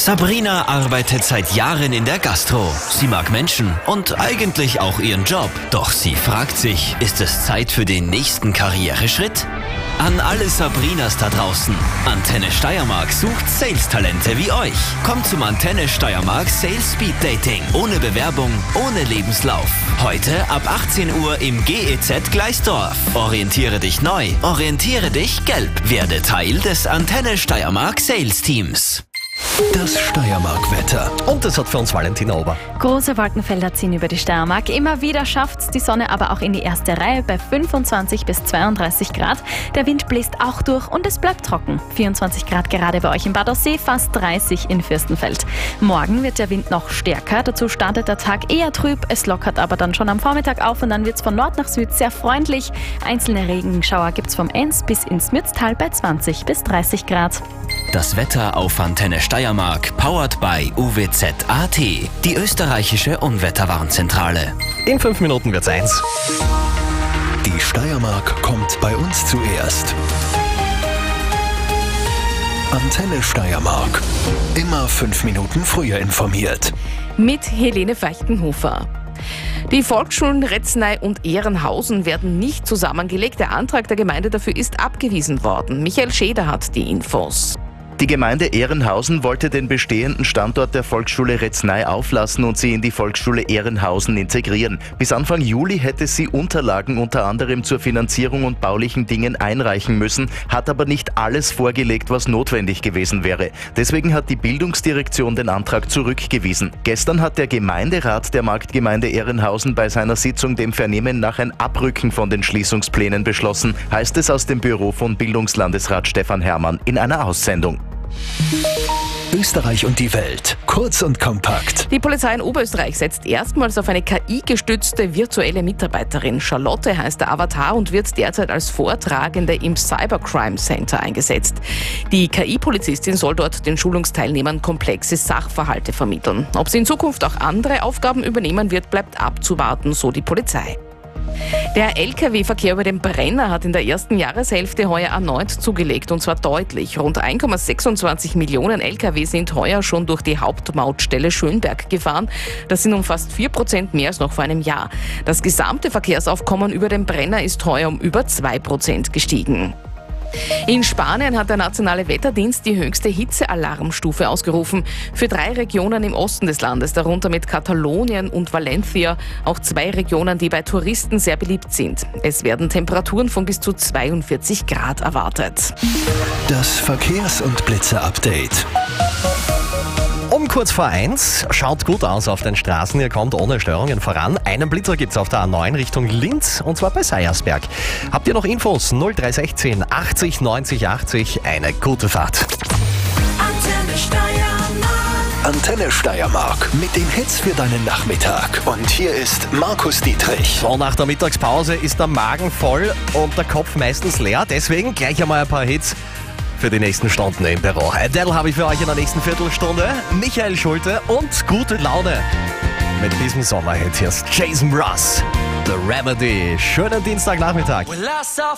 Sabrina arbeitet seit Jahren in der Gastro. Sie mag Menschen und eigentlich auch ihren Job. Doch sie fragt sich, ist es Zeit für den nächsten Karriereschritt? An alle Sabrinas da draußen. Antenne Steiermark sucht Sales-Talente wie euch. Kommt zum Antenne Steiermark Sales Speed Dating. Ohne Bewerbung, ohne Lebenslauf. Heute ab 18 Uhr im GEZ Gleisdorf. Orientiere dich neu, orientiere dich gelb. Werde Teil des Antenne Steiermark Sales Teams. Das Steiermark-Wetter. Und das hat für uns Valentina Ober. Große Wolkenfelder ziehen über die Steiermark. Immer wieder schafft's die Sonne aber auch in die erste Reihe bei 25 bis 32 Grad. Der Wind bläst auch durch und es bleibt trocken. 24 Grad gerade bei euch in Bad Aussee, fast 30 in Fürstenfeld. Morgen wird der Wind noch stärker. Dazu startet der Tag eher trüb. Es lockert aber dann schon am Vormittag auf und dann wird's von Nord nach Süd sehr freundlich. Einzelne Regenschauer gibt's vom Enns bis ins Mütztal bei 20 bis 30 Grad. Das Wetter auf Antenne Steiermark, powered by UWZ.at, die österreichische Unwetterwarnzentrale. In 5 Minuten wird's 1. Die Steiermark kommt bei uns zuerst. Antenne Steiermark. Immer 5 Minuten früher informiert. Mit Helene Feichtenhofer. Die Volksschulen Retznay und Ehrenhausen werden nicht zusammengelegt. Der Antrag der Gemeinde dafür ist abgewiesen worden. Michael Schäder hat die Infos. Die Gemeinde Ehrenhausen wollte den bestehenden Standort der Volksschule Retznay auflassen und sie in die Volksschule Ehrenhausen integrieren. Bis Anfang Juli hätte sie Unterlagen unter anderem zur Finanzierung und baulichen Dingen einreichen müssen, hat aber nicht alles vorgelegt, was notwendig gewesen wäre. Deswegen hat die Bildungsdirektion den Antrag zurückgewiesen. Gestern hat der Gemeinderat der Marktgemeinde Ehrenhausen bei seiner Sitzung dem Vernehmen nach ein Abrücken von den Schließungsplänen beschlossen, heißt es aus dem Büro von Bildungslandesrat Stefan Herrmann in einer Aussendung. Österreich und die Welt. Kurz und kompakt. Die Polizei in Oberösterreich setzt erstmals auf eine KI-gestützte virtuelle Mitarbeiterin. Charlotte heißt der Avatar und wird derzeit als Vortragende im Cybercrime Center eingesetzt. Die KI-Polizistin soll dort den Schulungsteilnehmern komplexe Sachverhalte vermitteln. Ob sie in Zukunft auch andere Aufgaben übernehmen wird, bleibt abzuwarten, so die Polizei. Der Lkw-Verkehr über den Brenner hat in der ersten Jahreshälfte heuer erneut zugelegt, und zwar deutlich. Rund 1,26 Millionen Lkw sind heuer schon durch die Hauptmautstelle Schönberg gefahren. Das sind um fast 4% mehr als noch vor einem Jahr. Das gesamte Verkehrsaufkommen über den Brenner ist heuer um über 2% gestiegen. In Spanien hat der Nationale Wetterdienst die höchste Hitzealarmstufe ausgerufen. Für 3 Regionen im Osten des Landes, darunter mit Katalonien und Valencia, auch 2 Regionen, die bei Touristen sehr beliebt sind. Es werden Temperaturen von bis zu 42 Grad erwartet. Das Verkehrs- und Blitzer-Update. Um kurz vor 1, schaut gut aus auf den Straßen, ihr kommt ohne Störungen voran. Einen Blitzer gibt's auf der A9 Richtung Linz, und zwar bei Seiersberg. Habt ihr noch Infos? 0316 80 90 80, eine gute Fahrt. Antenne Steiermark. Antenne Steiermark mit den Hits für deinen Nachmittag. Und hier ist Markus Dietrich. So, nach der Mittagspause ist der Magen voll und der Kopf meistens leer, deswegen gleich einmal ein paar Hits für die nächsten Stunden im Büro. Adele habe ich für euch in der nächsten Viertelstunde. Michael Schulte und gute Laune. Mit diesem Sommerhit hier ist Jason Mraz, The Remedy. Schönen Dienstagnachmittag.